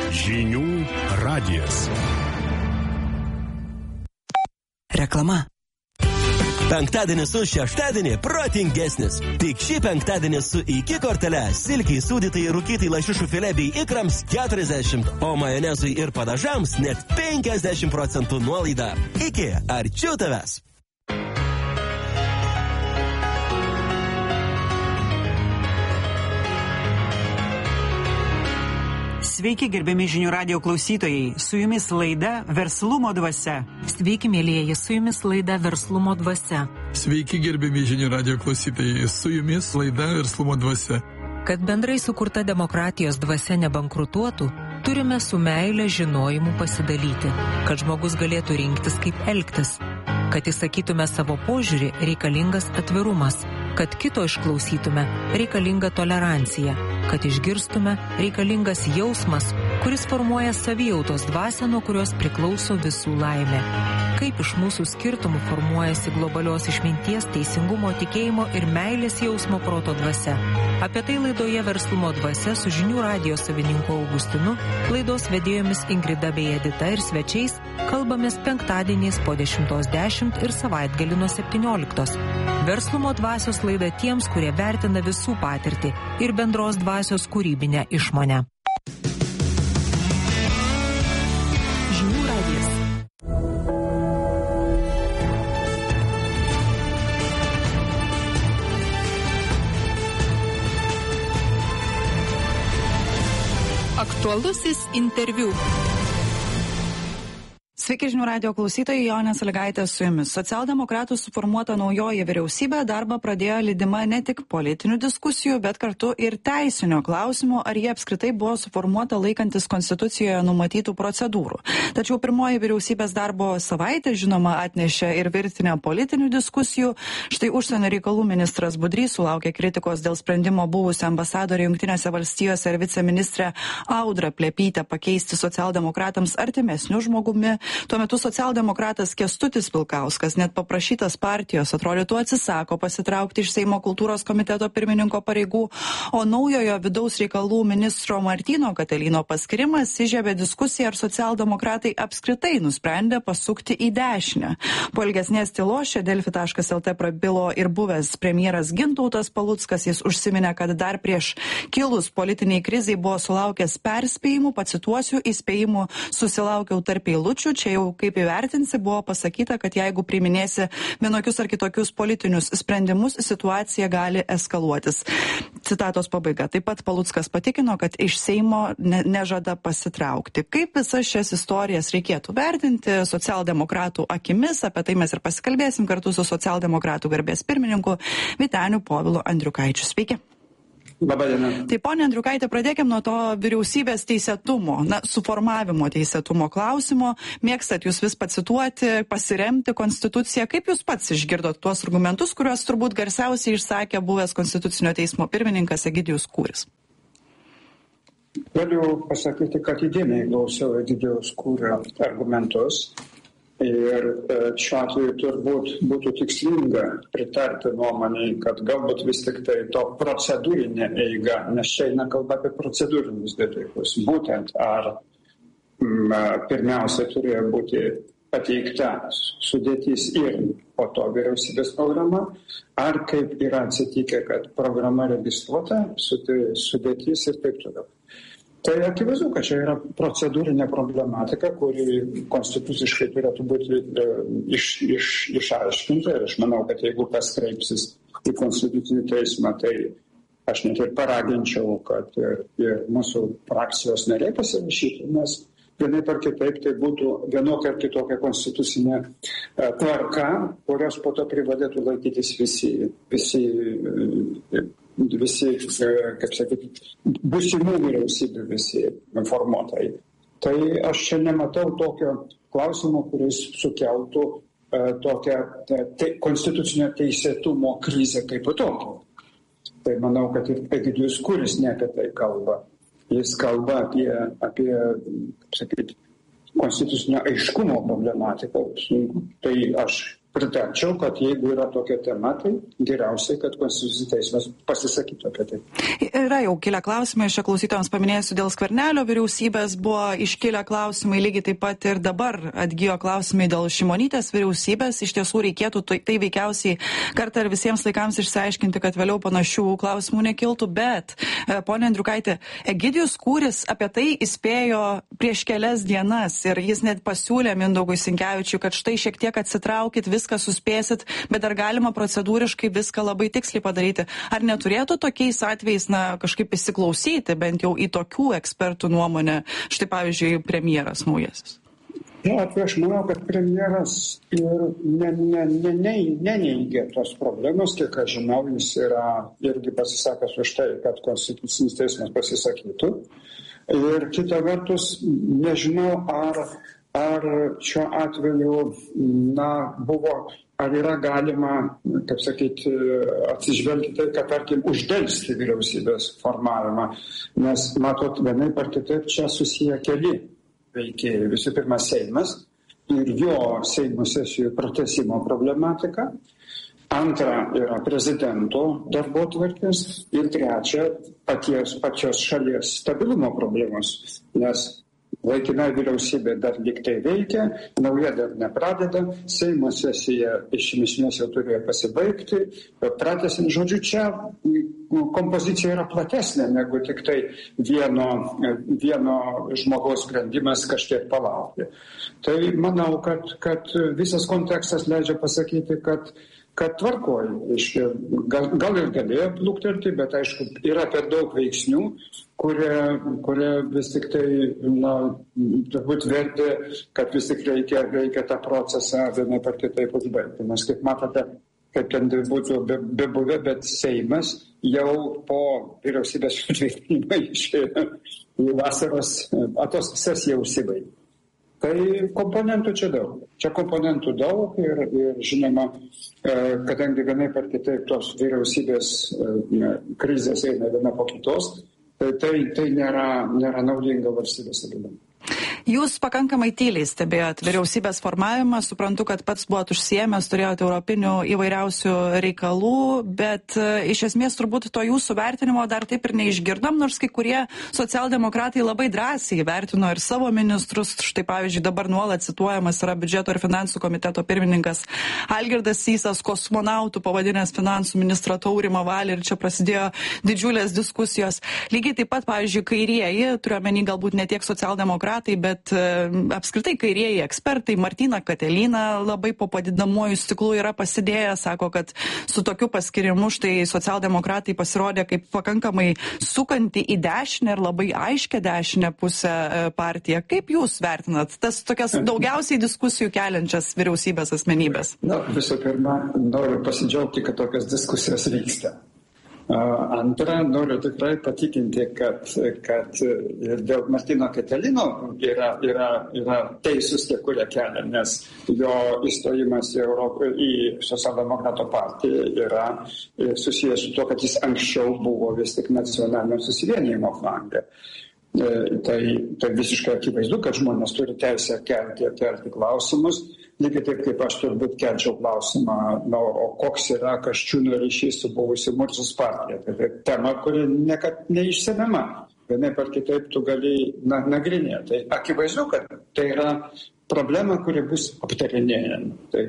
Žinių radijas. Reklama. Penktadienis su šeštadienį protingesnis. Tik šį penktadienį su iki kortele silkiai sūdytai rūkytai lašišų filė bei ikrams 40, o majonezui ir padažams net 50% nuolaida. Iki, arčiau tavęs. Sveiki, gerbiami Žinių radijo klausytojai. Su jumis laida Verslumo dvasia. Sveiki, mėlyjeji, su jumis laida Verslumo dvasia. Sveiki, gerbiami Žinių radijo klausytojai. Su jumis laida Verslumo dvasia. Kad bendrai sukurta demokratijos dvasia nebankrutuotų, turime su meile žinojimu pasidalyti, kad žmogus galėtų rinktis, kaip elgtis. Kad įsakytume savo požiūrį, reikalingas atvirumas. Kad kito išklausytume, reikalinga tolerancija. Kad išgirstume, reikalingas jausmas, kuris formuoja savijautos dvasią, nuo kurios priklauso visų laimė. Kaip iš mūsų skirtumų formuojasi globalios išminties, teisingumo, tikėjimo ir meilės jausmo proto dvasia. Apie tai laidoje Verslumo dvasia su Žinių radijo savininku Augustinu, laidos vedėjomis Ingrida bei Edita ir svečiais kalbamės penktadieniais po 10:10 ir savaitgalį nuo 17. Verslumo dvasios laida tiems, kurie vertina visų patirtį ir bendros dvasios kūrybinę išmonę. Žinių radijas. Aktualusis interviu. Sveiki, Žinių radijo klausytojai, Jonė Sąlygaitė su jumis. Socialdemokratų suformuota naujoji vyriausybė darbą pradėjo lydima ne tik politinių diskusijų, bet kartu ir teisinio klausimo, ar jie apskritai buvo suformuota laikantis Konstitucijoje numatytų procedūrų. Tačiau pirmoji vyriausybės darbo savaitė, žinoma, atnešė ir virtinę politinių diskusijų. Štai užsienio reikalų ministras Budrys sulaukė kritikos dėl sprendimo buvusią ambasadorę Jungtinėse valstijose ir viceministrę Audrą Plepytę pakeisti socialdemokratams artimesniu žmogumi. Tuo metu socialdemokratas Kęstutis Pilkauskas, net paprašytas partijos, atrodytų atsisako pasitraukti iš Seimo kultūros komiteto pirmininko pareigų, o naujojo vidaus reikalų ministro Martyno Katelino paskirimas įžiebė diskusiją, ar socialdemokratai apskritai nusprendė pasukti į dešinę. Po ilgesnės tylos čia Delfi.lt prabilo ir buvęs premjeras Gintautas Paluckas. Jis užsiminė, kad dar prieš kilus politiniai krizai buvo sulaukęs perspėjimų, pacituosiu, įspėjimų susilaukiau tarp eilučių. Čia jau kaip įvertinsi, buvo pasakyta, kad jeigu priiminėsi vienokius ar kitokius politinius sprendimus, situacija gali eskaluotis. Citatos pabaiga. Taip pat Paluckas patikino, kad iš Seimo nežada pasitraukti. Kaip visas šias istorijas reikėtų vertinti socialdemokratų akimis? Apie tai mes ir pasikalbėsim kartu su socialdemokratų garbės pirmininku Vyteniu Povilu Andriukaičiu. Sveiki. Labadiena. Tai, ponia Andriukaitė, pradėkime nuo to vyriausybės teisėtumo, suformavimo teisėtumo klausimo. Mėgstat jūs vis pacituoti, pasiremti Konstituciją. Kaip jūs pats išgirdot tuos argumentus, kuriuos turbūt garsiausiai išsakė buvęs Konstitucinio teismo pirmininkas Egidijus Kūris? Galiu pasakyti, kad įdėmiai klausiau Egidijaus Kūrio argumentus. Ir šiuo atveju turbūt būtų tikslinga pritarti nuomonei, kad galbūt vis tik tai to procedūrinė eiga, nes čia eina kalba apie procedūrinius dalykus. Būtent ar pirmiausia turėjo būti pateikta sudėtis ir po to vyriausybės programa, ar kaip yra atsitikę, kad programa registruota, sudėtis ir taip toliau. Tai akivaizdu, kad čia yra procedūrinė problematika, kuri konstituciškai turėtų būti išaiškinta. Ir aš manau, kad jeigu kas kreipsis į Konstitucinį teismą, tai aš net ir paraginčiau, kad ir mūsų frakcijos nariai pasirašytų, nes vienaip ar kitaip tai būtų vienokia ar kitokia konstitucinė tvarka, kurios po to privalėtų laikytis visi, kaip sakyti, būsimų vyriausybių visi informuotojai. Tai aš čia nematau tokio klausimo, kuris sukeltų tokią konstitucinio teisėtumo krizę kaip po tokio. Tai manau, kad ir Egidijus Kūris ne apie tai kalba. Jis kalba apie kaip sakyti, konstitucinio aiškumo problematiką. Tai aš pritarčiau, kad jeigu yra tokia tema, tai geriausiai, kad Konstitucinis teismas pasisakytų apie tai. Yra jau kilę klausimai, aš čia klausytojams paminėsiu, dėl Skvernelio vyriausybės buvo iškilę klausimai, lygiai taip pat ir dabar atgijo klausimai dėl Šimonytės vyriausybės. Iš tiesų reikėtų tai veikiausiai kartą ir visiems laikams išsiaiškinti, kad vėliau panašių klausimų nekiltų, bet, ponia Andriukaitė, Egidijus Kūris apie tai įspėjo prieš kelias dienas ir jis net pasiūlė Mindaugui Sinkevičiui, kad štai šiek tiek atsitraukit, viską suspėsit, bet dar galima procedūriškai viską labai tiksliai padaryti. Ar neturėtų tokiais atvejais, kažkaip įsiklausyti bent jau į tokių ekspertų nuomonę, štai pavyzdžiui, premjeras naujasis? Aš manau, kad premjeras ir neneigia tos problemos, kiek aš žinau, jis yra irgi pasisakęs už tai, kad Konstitucinis teismas pasisakytų. Ir kita vertus, nežinau, ar šiuo atveju, buvo, ar yra galima, kaip sakyti, atsižvelgti tai, kad, tarkim, uždelsti vyriausybės formavimą. Nes, matot, vienaip ar kitaip čia susiję keli veikėjai. Visų pirma, Seimas ir jo Seimo sesijų pratęsimo problematika. Antra yra prezidento darbotvarkės. Ir trečia, pačios šalies stabilumo problemos. Nes laikina vyriausybė dar liktai veikia, nauja dar nepradeda, Seimo sesija iš esmės jau turėjo pasibaigti, pratęsiant, žodžiu, čia kompozicija yra platesnė negu tik tai vieno žmogaus sprendimas kažkiek palaukti. Tai manau, kad visas kontekstas leidžia pasakyti, kad tvarkoj, gal ir galėjo pluktelti, bet aišku, yra per daug veiksnių, kurie vis tik tai, turbūt vertė, kad vis tik reikia tą procesą vienaip ar kitaip užbaigti. Nes kaip matote, kaip ten būtų bebuvę, bet Seimas jau po vyriausybės sutvirtinimo išėjo į vasaros sesiją užsibaigė. Tai komponentų čia daug. Čia komponentų daug ir žinoma, kadangi vienaip ar kitaip tos vyriausybės krizės eina viena po kitos, tai nėra naudinga valstybės stabilumui. Jūs pakankamai tyliai stebėjot vyriausybės formavimą, suprantu, kad pats buvot užsiėmęs, turėjot europinių įvairiausių reikalų, bet iš esmės turbūt to jūsų vertinimo dar taip ir neišgirdom, nors kai kurie socialdemokratai labai drąsiai vertino ir savo ministrus. Štai pavyzdžiui, dabar nuolat cituojamas yra biudžeto ir finansų komiteto pirmininkas Algirdas Sysas, kosmonautų pavadinęs finansų ministrą Taurimą Valį, ir čia prasidėjo didžiulės diskusijos. Lygiai taip pat, pavyzdžiui, kairieji, turiuomenį galbūt ne tiek socialdemokratai, bet apskritai kairieji ekspertai, Martyną Kateliną labai po padidinamuoju stiklu yra pasidėję, sako, kad su tokiu paskirimu štai socialdemokratai pasirodė kaip pakankamai sukanti į dešinę ir labai aiškę dešinę pusę partiją. Kaip jūs vertinat tas tokias daugiausiai diskusijų keliančias vyriausybės asmenybės? Visų pirma, noriu pasidžiaugti, kad tokias diskusijos vyksta. Antra, noriu tikrai patikinti, kad ir dėl Martyno Katelino yra teisūs tie, kurie kelia, nes jo įstojimas į socialdemokratų partiją yra susijęs su to, kad jis anksčiau buvo vis tik nacionalinio susivienijimo flange. Tai visiškai akivaizdu, kad žmonės turi teisę kelti klausimus. Lygiai taip, kaip aš turbūt kelčiau klausimą, o koks yra Kasčiūno ryšys su buvusi Murzius partija. Tai tema, kuri niekad neišsemiama. Vienaip ar kitaip tu gali nagrinėti. Tai akivaizdu, kad tai yra problema, kuri bus aptarinėjama. Tai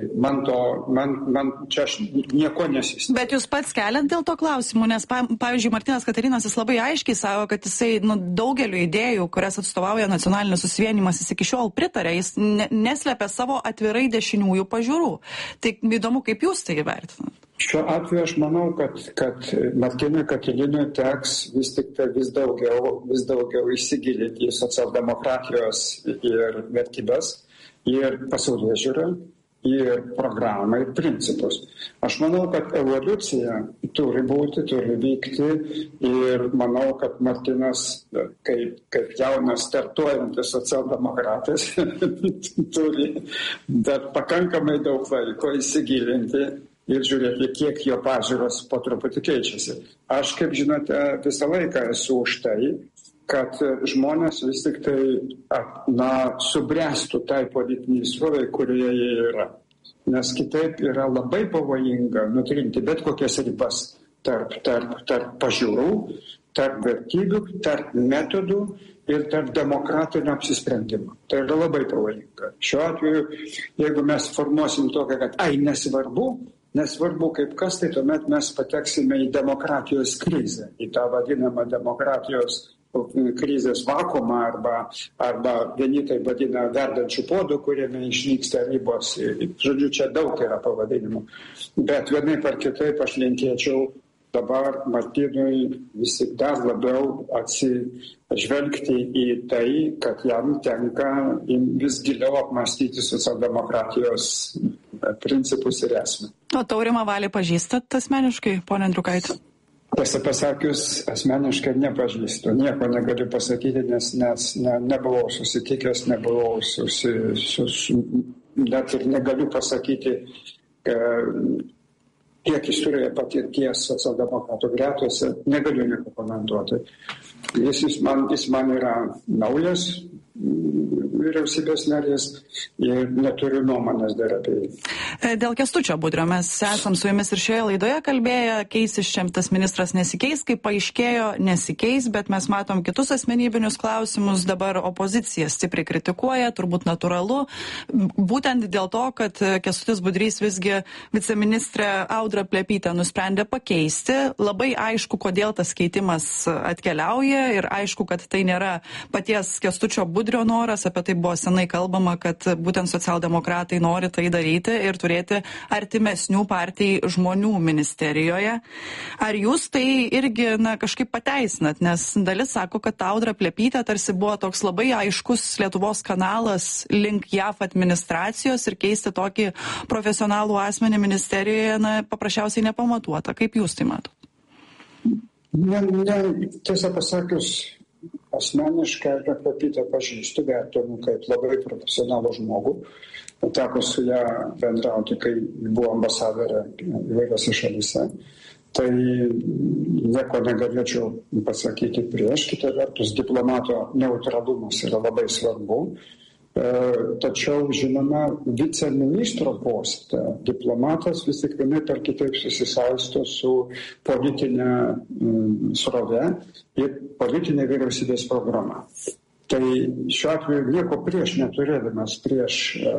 man čia aš nieko nesistebėjau. Bet jūs pats keliat dėl to klausimų, nes, pavyzdžiui, Martynas Katelinas, jis labai aiškiai sako, kad jisai daugeliu idėjų, kurias atstovauja nacionalinis susivienimas, jis iki šiol pritarė, jis neslepia savo atvirai dešiniųjų pažiūrų. Tai įdomu, kaip jūs tai įvertinat? Šiuo atveju aš manau, kad Martynui Katelinui teks vis daugiau įsigilinti į socialdemokratijos ir vertybės, ir pasaulėžiūrą, ir programą, ir principus. Aš manau, kad evoliucija turi vykti ir manau, kad Martynas, kaip jaunas startuojantis socialdemokratas, turi dar pakankamai daug laiko įsigilinti ir žiūrėti, kiek jo pažiūros po truputį keičiasi. Aš, kaip žinote, visą laiką esu už tai, kad žmonės vis tik tai subręstų tai politiniai srovai, kurioje jie yra. nes kitaip yra labai pavojinga nutrinti bet kokias ribas tarp pažiūrų, tarp vertybių, tarp metodų ir tarp demokratinio apsisprendimo. Tai yra labai pavojinga. Šiuo atveju, jeigu mes formuosim tokią, kad nesvarbu kaip kas, tai tuomet mes pateksime į demokratijos krizę, į tą vadinamą demokratijos krizės vakuumą arba vieni tai vadina verdančių puodų, kuriame išnyksta ribos. Žodžiu, čia daug yra pavadinimų. Bet vienaip ar kitaip aš linkėčiau dabar Martynui vis tik dar labiau atsižvelgti į tai, kad jam tenka vis giliau apmąstyti socialdemokratijos principus ir esmę. O Taurimą Valį pažįstat asmeniškai, ponia Andriukaitė? Pasakius, asmeniškai nepažįstu. Nieko negaliu pasakyti, nes nebuvau susitikęs, net ir negaliu pasakyti, kiek jis turėjo patirties socialdemokratų gretose, negaliu nieko komentuoti. Jis man yra naujas vyriausybės narės ir neturiu nuomonės dar apie jį. Dėl Kęstučio Budrio mes esam su jumis ir šioje laidoje kalbėję, keisis šiam tas ministras nesikeis, kaip paaiškėjo, nesikeis, bet mes matom kitus asmenybinius klausimus, dabar opozicija stipriai kritikuoja, turbūt natūralu, būtent dėl to, kad Kęstutis Budrys visgi viceministrė Audrą Plepytę nusprendė pakeisti. Labai aišku, kodėl tas keitimas atkeliauja ir aišku, kad tai nėra paties Kęstučio Budrio noras, apie tai buvo senai kalbama, kad būtent socialdemokratai nori tai daryti ir turėti artimesnių partijai žmonių ministerijoje. Ar jūs tai irgi kažkaip pateisinat, nes dalis sako, kad Audra Plepytė tarsi buvo toks labai aiškus Lietuvos kanalas link JAF administracijos ir keisti tokį profesionalų asmenį ministerijoje paprasčiausiai nepamatuota. Kaip jūs tai matot? Tiesą pasakius, asmeniškai Audrą Plepytę pažįstu, vertinu kaip labai profesionalų žmogų. Teko su ją bendrauti, kai buvo ambasadorė įvairiose šalyse. Tai nieko negalėčiau pasakyti prieš. Kita vertus, diplomato neutralumas yra labai svarbu. Tačiau, žinoma, viceministro poste diplomatas vis tik vienaip ar kitaip susisaisto su politinė srove ir politinė vyriausybės programa. Tai šiuo atveju nieko prieš neturėdamas prieš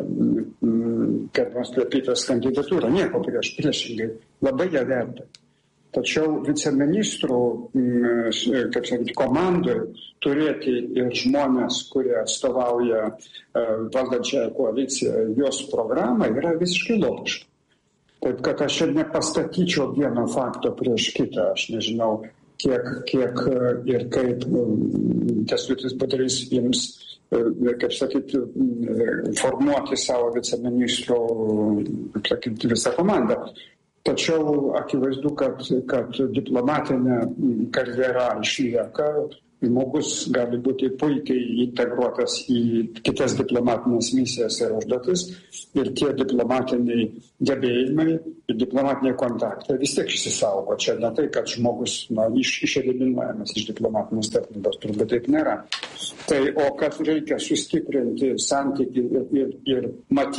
gerbiamos Plepytės kandidatūrą, nieko priešingai, labai ją vertinu. Tačiau viceministrų, kaip sakyti, komandai turėti ir žmonės, kurie atstovauja valdančiąją koaliciją, jos programą, yra visiškai logiška. Taip, kad aš ir nepastatyčiau vieno fakto prieš kitą. Aš nežinau, kiek ir kaip Kęstutis Budrys ims, kaip sakyti, formuoti savo viceministrų, kaip sakyti, visą komandą. Tačiau akivaizdu, kad diplomatinė karjera išlieka, žmogus gali būti puikiai integruotas į kitas diplomatinės misijas ir užduotis ir tie diplomatiniai gebėjimai ir diplomatiniai kontaktai vis tiek išsisaugo. Čia ne tai, kad žmogus išeliminuojamas iš diplomatinės tarnybos, turbūt taip nėra. Tai, o kad reikia sustiprinti santykį ir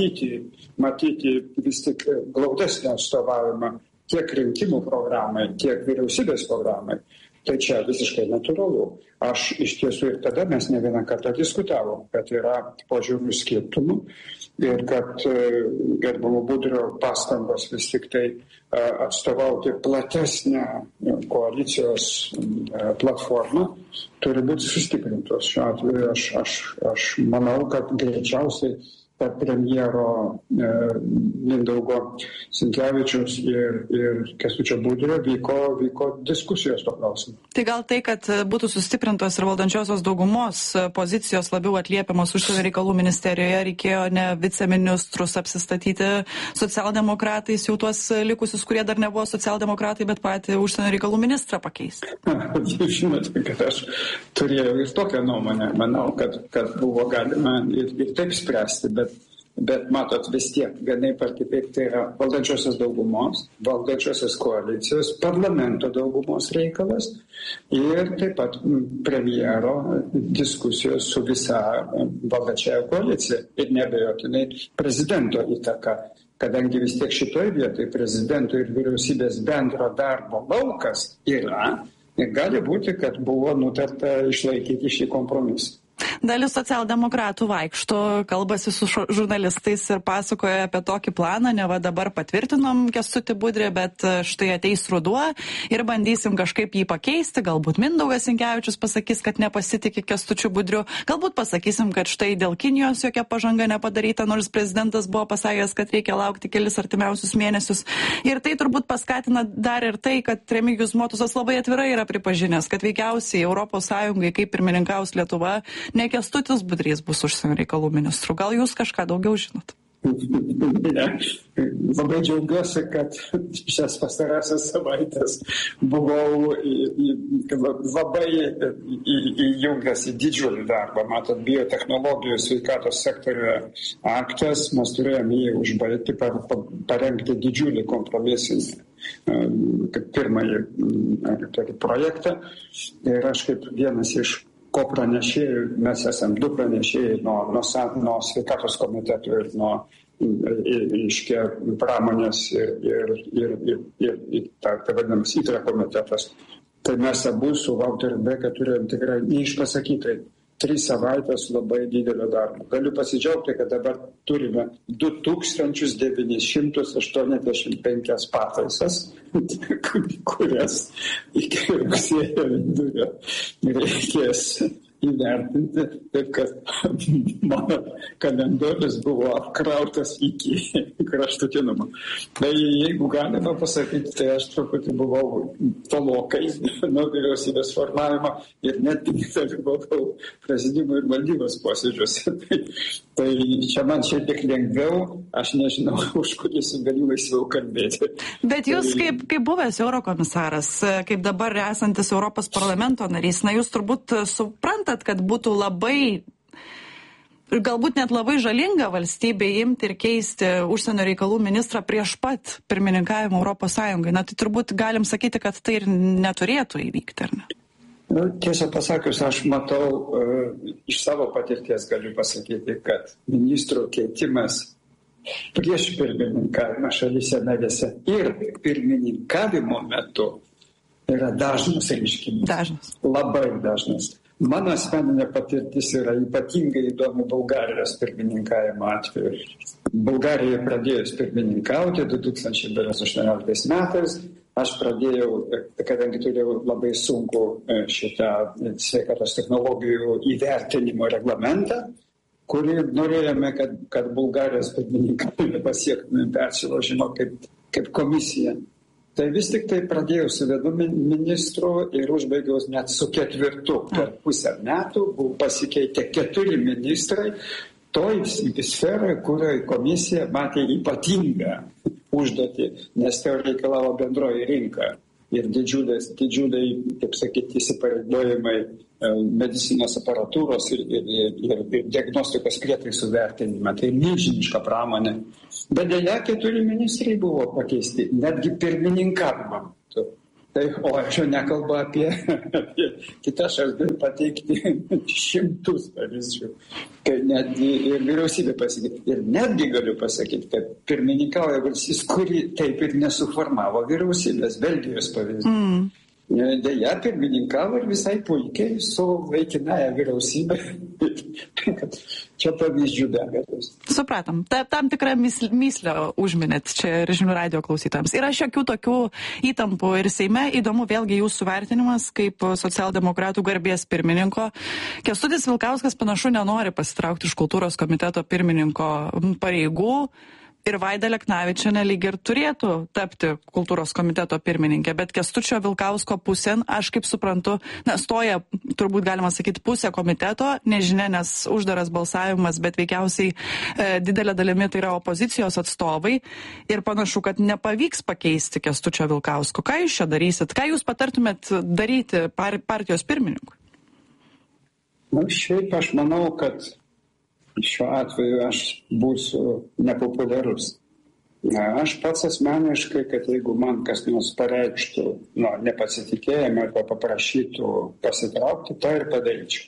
matyti vis tik glaudesnį atstovavimą tiek rinkimų programai, tiek vyriausybės programai, tai čia visiškai natūralu. Aš iš tiesų ir tada mes ne vieną kartą diskutavom, kad yra požiūrių skirtumų ir kad gerbiamo Budrio pastangos vis tik tai atstovauti platesnę koalicijos platformą turi būti sustiprintos. Šiuo atveju aš manau, kad greičiausiai tarp premjero Mindaugo Sinkevičiaus ir Kęstučio Budrio vyko diskusijos to klausimu. Tai gal tai, kad būtų sustiprintos ir valdančiosios daugumos pozicijos labiau atliepiamos užsienio reikalų ministerijoje, reikėjo ne viceministrus apsistatyti socialdemokratais, jau tuos likusius, kurie dar nebuvo socialdemokratai, bet patį užsienio reikalų ministrą pakeisti. Žinote, kad aš turėjau ir tokią nuomonę. Manau, kad buvo galima ir taip spręsti, bet matot, vis tiek, vienaip ar kitaip, tai yra valdančiosios daugumos, valdančiosios koalicijos, parlamento daugumos reikalas ir taip pat premjero diskusijos su visa valdančiaja koalicija ir neabejotinai prezidento įtaka, kadangi vis tiek šitoje vietoje prezidento ir vyriausybės bendro darbo laukas yra, gali būti, kad buvo nutarta išlaikyti šį kompromisą. Dalis socialdemokratų vaikšto, kalbasi su žurnalistais ir pasakoja apie tokį planą, ne va dabar patvirtinom Kęstutį Budrį, bet štai ateis ruduo ir bandysim kažkaip jį pakeisti. Galbūt Mindaugas Sinkevičius pasakys, kad nepasitikė Kęstučiu Budriu. Galbūt pasakysim, kad štai dėl Kinijos jokia pažanga nepadaryta, nors prezidentas buvo pasakęs, kad reikia laukti kelis artimiausius mėnesius. Ir tai turbūt paskatina dar ir tai, kad Remigijus Motuzas labai atvirai yra pripažinęs, kad veikiausiai ES, kaip pirmininkaus Lietuva, ne Kęstutis Budrys bus užsienio reikalų ministru. Gal jūs kažką daugiau žinot? Ne. Labai džiaugiuosi, kad šias pastarąsias savaitės buvau labai įjungęs į didžiulį darbą. Matot, biotechnologijų sveikatos sektoriuje aktas, mes turėjome jį užbaigti, parengti didžiulį kompromisinį kaip pirmąjį projektą. Ir aš kaip vienas iš ko pranešėjų, mes esam du pranešėjai nuo sveikatos komitetų ir nuo iškia pramonės ir tai vadinamas ITRE komitetas. Tai mes abu su Valteriu Beke turėjom tikrai neišpasakytai 3 savaitės labai didelio darbo. Galiu pasidžiaugti, kad dabar turime 2985 pataisas, kurias iki rugsėjo vidurio reikės įvertinti, taip kad mano kalendorius buvo apkrautas iki kraštutinumo. Tai jeigu galima pasakyti, tai aš truputį buvau tolokai nuo vyriausybės formavimo ir netgi dalyvavau prezidiumo ir valdybos posėdžiuose. Tai čia man šiek tiek lengviau, aš nežinau, už kurį galiu laisviau kalbėti. Bet jūs kaip buvęs eurokomisaras, kaip dabar esantis Europos parlamento narys, na jūs turbūt suprantate, kad būtų labai, galbūt net labai žalinga valstybei imti ir keisti užsienio reikalų ministrą prieš pat pirmininkavimą Europos Sąjungai. Na tai turbūt galim sakyti, kad tai ir neturėtų įvykti, ar ne? Tiesą pasakius, aš matau, iš savo patirties galiu pasakyti, kad ministrų keitimas prieš pirmininkavimą šalyse narėse ir pirmininkavimo metu yra dažnas reiškinys. Dažnas. Labai dažnas. Mano asmeninė patirtis yra ypatingai įdomi Bulgarijos pirmininkavimo atveju. Bulgarija pradėjus pirmininkauti 2018 metais, aš pradėjau, kadangi turėjau labai sunku šitą sveikatos technologijų įvertinimo reglamentą, kurį norėjome, kad Bulgarijos pirmininkavime pasiektume persilaužimo kaip komisija. Tai vis tik tai pradėjau su vienu ministru ir užbaigiau net su 4. Per pusę metų buvo pasikeitę 4 ministrai toj sferoje, kurioje komisija matė ypatingą užduotį, nes tai reikalavo bendroji rinka ir didžiuliai, kaip sakyti, įsipareigojimai medicinos aparatūros ir diagnostikos prietaisų vertinimą. Tai milžiniška pramonė. Bet dėja 4 ministrai buvo pakeisti, netgi pirmininkavimą. Tai, o aš jau nekalbu apie kitas, aš galiu pateikti 100 pavyzdžių, kai netgi ir vyriausybė pasakyti. Ir netgi galiu pasakyti, kad pirmininkauja valstybės, kuri taip ir nesuformavo vyriausybės, Belgijos pavyzdys. Deja, pirmininkavo ir visai puikiai su laikinąja vyriausybė. Čia pavyzdžių begalės. Supratom. Tam tikrą myslę užminėt čia ir žinių radijo klausytojams. Yra šiokių tokių įtampų ir Seime. Įdomu vėlgi jūsų vertinimas kaip socialdemokratų garbės pirmininko. Kęstutis Vilkauskas panašu nenori pasitraukti iš kultūros komiteto pirmininko pareigų. Ir Vaida Leknavičienė lyg ir turėtų tapti kultūros komiteto pirmininkė, bet Kęstučio Vilkausko pusėn, aš kaip suprantu, stoja, turbūt galima sakyti, pusė komiteto, nežinia, nes uždaras balsavimas, bet veikiausiai didelė dalimi tai yra opozicijos atstovai ir panašu, kad nepavyks pakeisti Kęstučio Vilkausko. Ką jūs čia darysit? Ką jūs patartumėt daryti partijos pirmininkui? Šiaip aš manau, kad šiuo atveju aš būsiu nepopuliarus. Aš pats asmeniškai, kad jeigu man kas nors pareikštų nepasitikėjimą arba paprašytų pasitraukti, tą ir padaryčiau.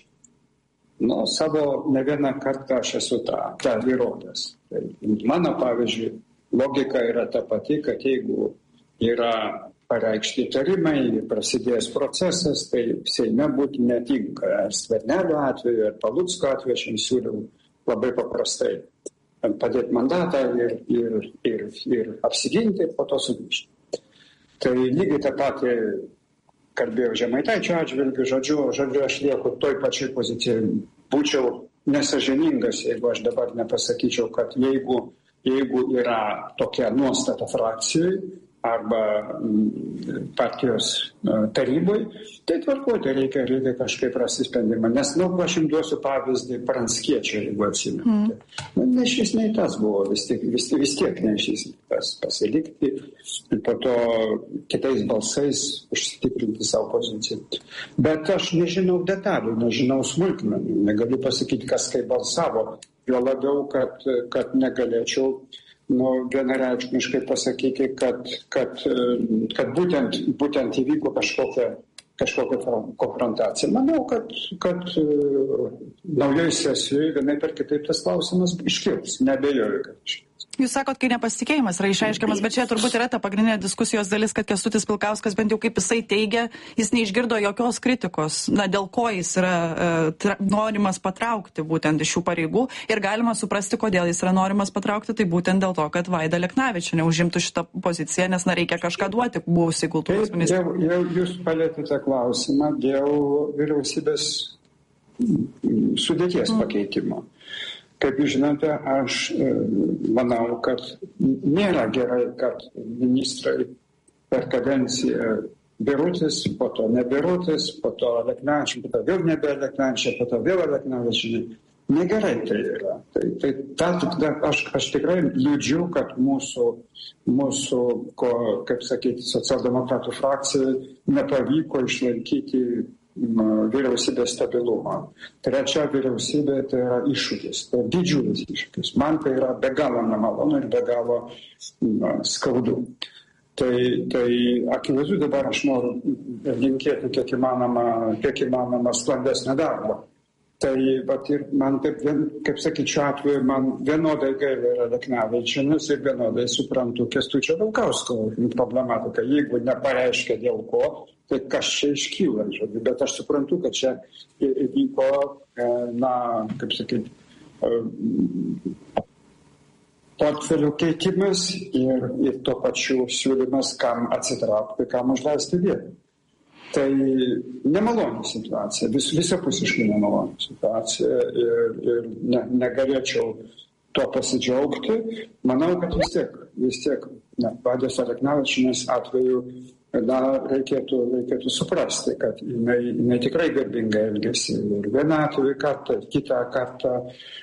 Savo ne vieną kartą aš esu tą įrodęs. Mano, pavyzdžiui, logika yra ta pati, kad jeigu yra pareikšti įtarimai, prasidėjęs procesas, tai Seime būti netinka. Ar Skvernelio atveju, ar Palucko atveju, aš jums siūliau labai paprastai padėti mandatą ir apsiginti ir po to sugrįžti. Tai lygiai tą patį kalbėjau Žemaitaičio atžvilgiu, žodžiu, aš lieku toj pačioj pozicijai. Būčiau nesąžiningas, jeigu aš dabar nepasakyčiau, kad jeigu yra tokia nuostata frakcijai arba partijos tarybai, tai tvarkoti reikia kažkaip rasti sprendimą. Nes, aš jums duosiu pavyzdį Pranckiečio, jeigu atsimenate. Ne šis nei tas buvo, vis tiek ne šis tas pasilikti ir po to kitais balsais užsitikrinti savo poziciją. Bet aš nežinau detalių, nežinau smulkmenų, negaliu pasakyti, kas kaip balsavo, jo labiau, kad negalėčiau vienareikšmiškai pasakyti, kad būtent įvyko kažkokia konfrontacija. Manau, kad naujoje sesijoje vienai per kitaip tas klausimas iškils, neabejoju, kad iškils. Jūs sakot, kai nepasitikėjimas yra išreiškiamas, bet čia turbūt yra ta pagrindinė diskusijos dalis, kad Kęstutis Pilkauskas, bent jau kaip jisai teigia, jis neišgirdo jokios kritikos, dėl ko jis yra norimas patraukti būtent iš šių pareigų ir galima suprasti, kodėl jis yra norimas patraukti, tai būtent dėl to, kad Vaida Aleknavičienė užimtų šitą poziciją, nes reikia kažką duoti buvusiai kultūros ministrui. Jau jūs palėtėte klausimą dėl vyriausybės sudėties pakeitimo. Kaip jūs žinote, aš manau, kad nėra gerai, kad ministrai per kadenciją Birutis, po to ne Birutis, po to Aleknavičienė, po to vėl nebe Aleknavičienė, po to vėl Aleknavičienė. Negerai tai yra. Aš tikrai liūdžiu, kad mūsų kaip sakyti, socialdemokratų frakcijai nepavyko išlaikyti vyriausybės stabilumą. Trečia vyriausybė tai yra iššūkis, tai didžiulis iššūkis. Man tai yra be galo nemalonu ir be galo skaudu. Tai akivaizdu dabar aš noriu linkėti kiek įmanoma sklandesnio darbo. Tai ir man taip, kaip sakyt, šiuo atveju man vienodai gaila yra Aleknavičienės ir vienodai suprantu Kęstučio Pilkausko problematiką. Jeigu nepareiškia dėl ko, tai kas čia iškyla, bet aš suprantu, kad čia įvyko, kaip sakyt, portfelių keitimas ir tuo pačiu siūlymas, kam atsitraukti, kam užleisti vietą. Tai nemaloni situacija, visapusiškai nemaloni situacija ir negalėčiau to pasidžiaugti. Manau, kad vis tiek Vaidos Aleknavičienės atveju reikėtų suprasti, kad jinai tikrai garbingai elgėsi ir vieną atveju kartą, ir kitą kartą.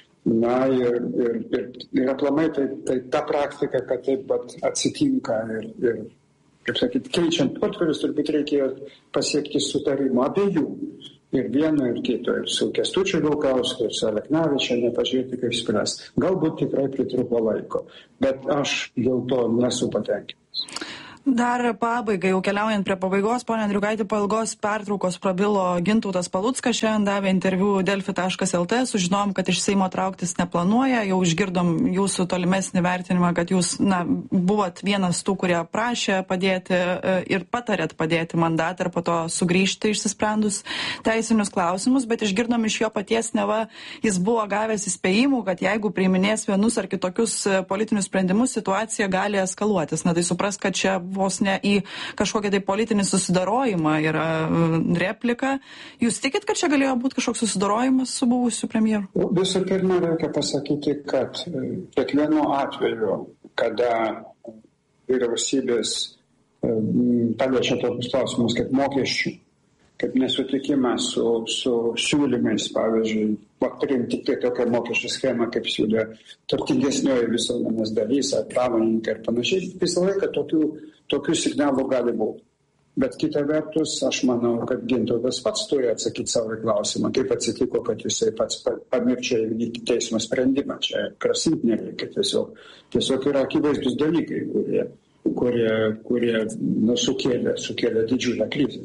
Ir aplamai tai ta praktika, kad taip atsitinka ir kaip sakyt, keičiant portfelius, turbūt reikėjo pasiekti sutarimo abiejų. Ir vieno, ir kito, ir su Kęstučiu Pilkausku, ir su Aleknavičiene, pažiūrėti, kaip spręs. Galbūt tikrai pritruko laiko, bet aš dėl to nesu patenkintas. Dar pabaigai, jau keliaujant prie pabaigos, ponia Andriukaiti, po ilgos pertraukos prabilo Gintautas Paluckas, šiandien davė interviu Delfi.lt, sužinom, kad iš Seimo trauktis neplanuoja, jau išgirdom jūsų tolimesnį vertinimą, kad jūs buvot vienas tų, kurie prašė padėti ir patarėt padėti mandatą ir po to sugrįžti išsisprendus teisinius klausimus, bet išgirdom iš jo paties, neva jis buvo gavęs įspėjimų, kad jeigu priiminės vienus ar kitokius politinius sprendimus, situacija gali eskaluotis. Tai supras, kad čia vos ne į kažkokią tai politinį susidarojimą yra replika. Jūs tikit, kad čia galėjo būti kažkoks susidarojimas su buvusiu premjeru? Visų pirma, reikia pasakyti, kad kiekvienu atveju, kada vyriausybės paliečia tokius klausimus kaip mokesčių, kaip nesutikimas su siūlymais, pavyzdžiui, priimti tik tai tokią mokesčių schemą, kaip siūlė turtingesnioji visuomenės dalys, ar pramoninkai ir panašiai. Visą laiką tokių signalų gali būti. Bet kita vertus, aš manau, kad Gintautas pats turi atsakyti savo klausimą, kaip atsitiko, kad jisai pats pamiršė įvykti teismo sprendimą. Čia krasinti nereikia, tiesiog yra akivaizdus dalykai, kurie sukėlė didžiulę krizę.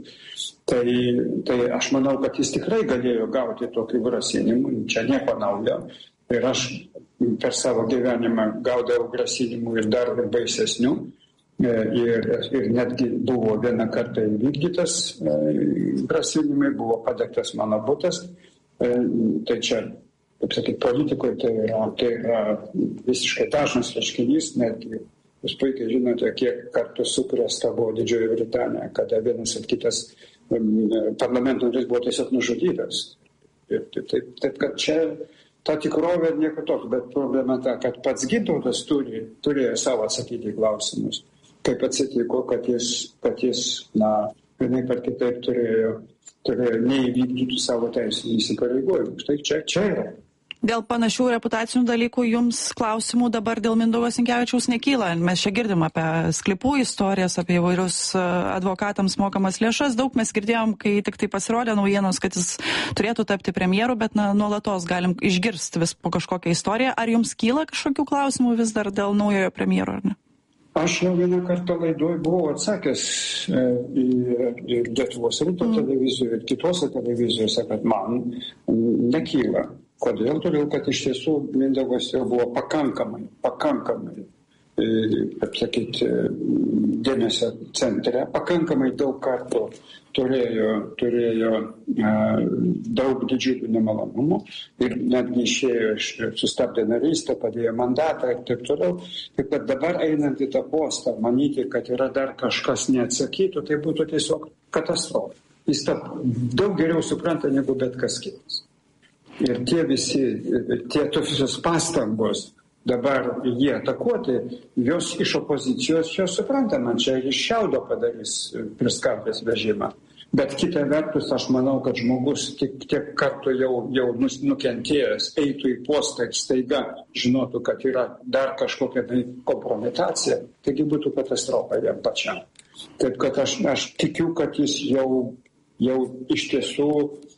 Tai aš manau, kad jis tikrai galėjo gauti tokių grasinimų, čia nieko naujo. Ir aš per savo gyvenimą gaudavau grasinimų ir dar baisesnių. Ir netgi buvo vieną kartą įvykdytas grasinimai, buvo padegtas mano butas. Tai čia, kaip sakyti, politikoje tai yra visiškai dažnas reiškinys, netgi jūs puikiai žinote, kiek kartų sukrėsta buvo Didžioji Britanija, kada vienas ir kitas parlamento narys buvo tiesiog nužudytas. Taip, kad čia ta tikrovė nieko toks, bet problema ta, kad pats Gintautas turėjo savo atsakyti į klausimus. Kaip atsitiko, kad jis vienaip ar kitaip turėjo neįvykdyti savo teisinių įsipareigojimų. Tai čia yra. Dėl panašių reputacinių dalykų jums klausimų dabar dėl Mindaugo Sinkevičiaus nekyla. Mes čia girdim apie sklypų istorijas, apie įvairius advokatams mokamas lėšas. Daug mes girdėjom, kai tik tai pasirodė naujienos, kad jis turėtų tapti premjeru, bet nuolatos galim išgirsti vis po kažkokią istoriją. Ar jums kyla kažkokių klausimų vis dar dėl naujojo premjero, ar ne? Aš jau vieną kartą laidoj buvau atsakęs į Lietuvos ryto televizijoje ir kitose televizijose, kad man nekyla. Kodėl? Todėl, kad iš tiesų Mindaugas jau buvo pakankamai, kaip sakyti, dėmesio centre, pakankamai daug kartų turėjo daug didžiulių nemalonumų ir netgi išėjo sustabdė narystę, padėjo mandatą ir taip toliau. Taip kad dabar einant į tą postą, manyti, kad yra dar kažkas neatsakytų, tai būtų tiesiog katastrofa. Jis tą daug geriau supranta negu bet kas kitas. Ir tie visos pastangos dabar jie atakuoti, jos iš opozicijos jos supranta, man čia iš šiaudo padarys priskalbės vežimą. Bet kita vertus, aš manau, kad žmogus tiek kartų jau nukentėjęs eitų į postą ir staiga žinotų, kad yra dar kažkokia kompromitacija, taigi būtų katastrofa jam pačiam. Taip kad aš tikiu, kad jis jau iš tiesų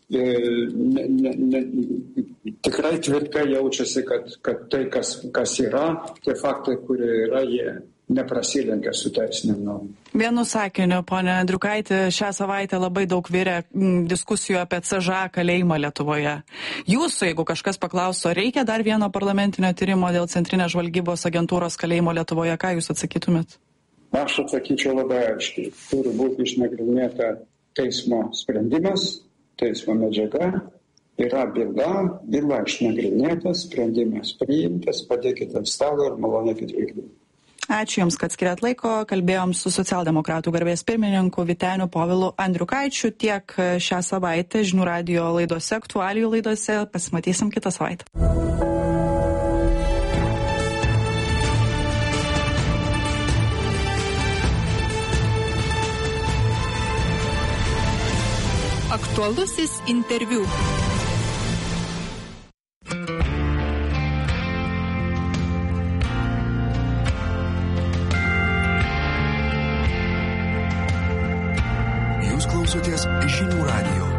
tikrai tvirtai jaučiasi, kad tai, kas yra, tie faktai, kurie yra, jie neprasilenkia su teisinėm normom. Vienu sakiniu, ponia Andriukaiti, šią savaitę labai daug virė diskusijų apie CŽA kalėjimą Lietuvoje. Jūsų, jeigu kažkas paklaustų, reikia dar vieno parlamentinio tyrimo dėl Centrinės žvalgybos agentūros kalėjimo Lietuvoje, ką jūs atsakytumėt? Aš atsakyčiau labai aiškiai. Turi būti išnagrinėta teismo sprendimas, teismo medžiaga, yra byla išnagrinėta, sprendimas priimtas, padėkite ant stalo ir malonėkit vykdyti. Ačiū Jums, kad skiriat laiko. Kalbėjom su socialdemokratų garbės pirmininku Vyteniu Povilu Andriukaičiu. Tiek šią savaitę žinių radijo laidose, aktualijų laidose. Pasimatysim kitą savaitę. Aktualusis interviu. Jūs klausotės žinių radijo.